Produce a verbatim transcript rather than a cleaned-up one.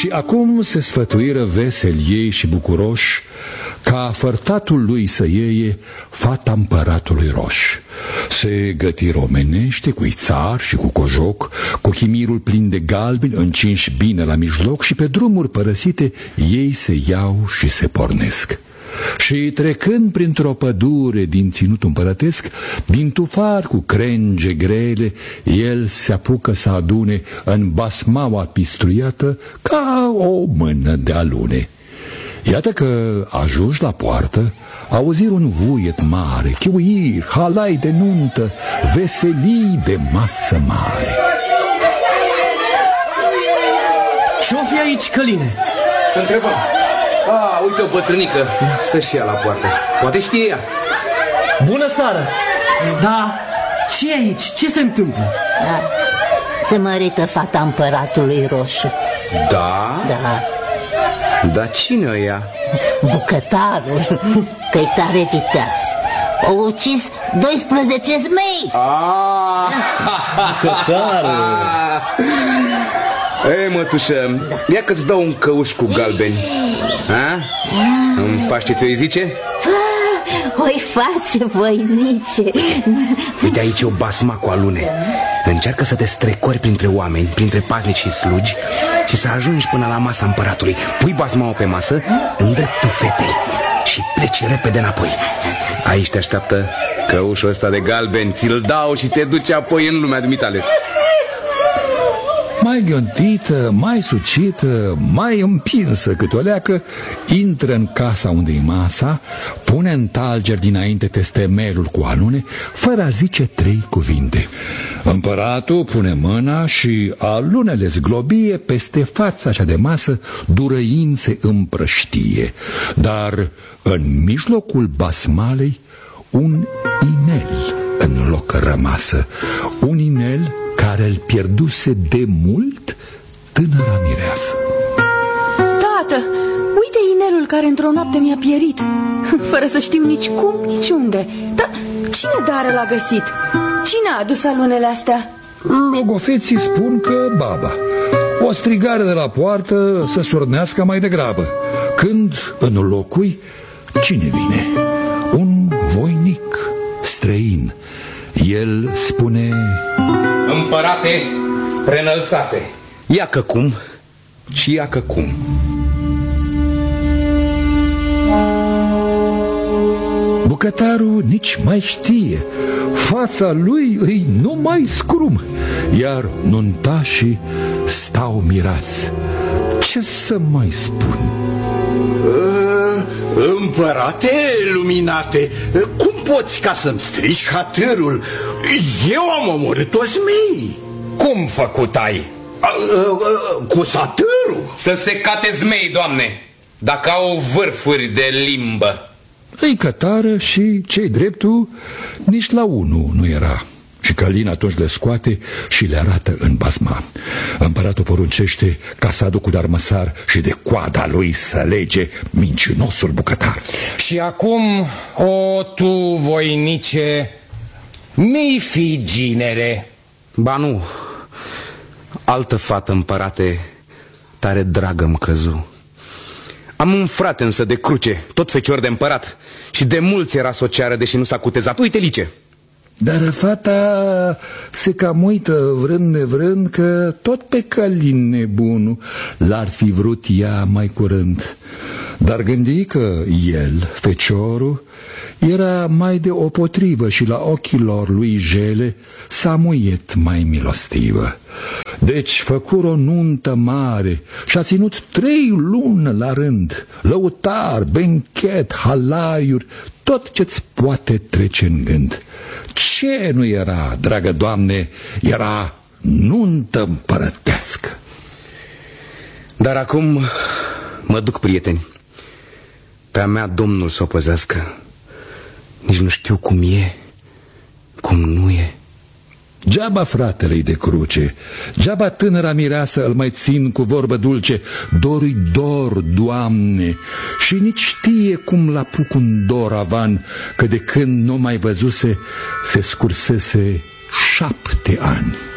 Și acum se sfătuiră veseli ei și bucuroși ca fărtatul lui să ieie fata împăratului Roș. Se găti omenește cu ițar și cu cojoc, cu chimirul plin de galbeni încinși bine la mijloc, și pe drumuri părăsite ei se iau și se pornesc. Și trecând printr-o pădure din ținut împărătesc, din tufar cu crenge grele, el se apucă să adune în basmaua pistruiată ca o mână de alune. Iată că, ajunși la poartă, auzir un vuiet mare, chiuiri, halai de nuntă, veselii de masă mare. Ce-o fi aici, Căline? Să întrebăm. A, uite o bătrânică, stă și ea la poartă. Poate știe ea. Bună seară! Da, ce e aici? Ce se întâmplă? Da, se mărită fata împăratului Roșu. Da? Da. Dar cine o ia? Bucătarul, că-i tare viteaz. O ucis doisprezece zmei. Bucătarul. Ei, mătușă, ia că-ți dau un căuș cu galbeni. Ha? Îmi faci ce ți-o zice? O-i face, voinice. Uite aici o basma cu alune. Încearcă să te strecori printre oameni, printre paznici și slugi, și să ajungi până la masa împăratului. Pui basmaua pe masă, îndreptul fetei și pleci repede înapoi. Aici te așteaptă căușul ăsta de galbeni. Ți-l dau și te duci apoi în lumea dumitale. Mai ghiontită, mai sucită, mai împinsă cât o leacă, intră în casa unde-i masa, pune în talger dinainte testemelul cu alune, fără a zice trei cuvinte. Împăratul pune mâna și alunele zglobie peste fața cea de masă, durăind se împrăștie. Dar în mijlocul basmalei un inel în loc rămasă, un inel care îl pierduse de mult tânăra mireasă. Tată, uite inelul care într-o noapte mi-a pierit, fără să știm nici cum, nici unde. Dar cine dară l-a găsit? Cine a adus alunele astea? Logofeții spun că baba. O strigare de la poartă să surnească mai degrabă. Când în locui, cine vine? Un voinic străin. El spune: Împărate preînălțate, ia-că cum și ia-că cum. Bucătarul nici mai știe, fața lui îi numai scrum, iar nuntașii stau mirați. Ce să mai spun? Împărate luminate, cum poți ca să-mi strici hatârul? Eu am omorât toți mei. Cum făcut ai? A, a, a, cu satârul? Să se cate zmei, doamne, dacă au vârfuri de limbă. Îi cătară și cei dreptul nici la unul nu era. Și Călin atunci le scoate și le arată în basma. Împăratul poruncește ca să aducă un armăsar și de coada lui să lege mincinosul bucătar. Și acum, o tu, voinice, mi-i fi ginere. Ba nu, altă fată, împărate, tare dragă-mi căzu. Am un frate însă de cruce, tot fecior de împărat, și de mulți era sociară, deși nu s-a cutezat. Uite, lice. Dar fata se cam uită vrând nevrând că tot pe Călin nebunul l-ar fi vrut ea mai curând. Dar gândi că el, feciorul, era mai deopotrivă și la ochii lor lui jele s-a muiet mai milostivă. Deci făcură o nuntă mare și-a ținut trei luni la rând, lăutar, benchet, halaiuri, tot ce-ți poate trece în gând. Ce nu era, dragă Doamne, era nuntă împărătească. Dar acum mă duc, prieteni. Pe-a mea Domnul s-o păzească. Nici nu știu cum e, cum nu e. Geaba fratele-i de cruce, geaba tânăra mireasă îl mai țin cu vorbă dulce. Dor-i dor, Doamne, și nici știe cum l-apuc un dor avan, că de când nu mai văzuse se scursese șapte ani.